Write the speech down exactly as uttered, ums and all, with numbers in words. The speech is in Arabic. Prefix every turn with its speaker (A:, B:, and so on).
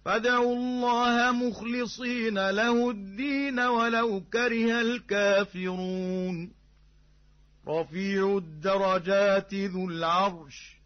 A: فادعوا الله مخلصين له الدين ولو كره الكافرون رفيع الدرجات ذو العرش